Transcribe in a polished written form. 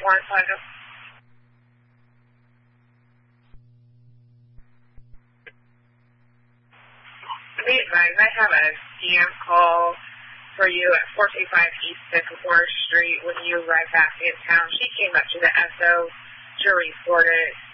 150. Be advised, I have a scam call for you at 425 East Sycamore Street when you arrive back in town. She came up to the SO to report it.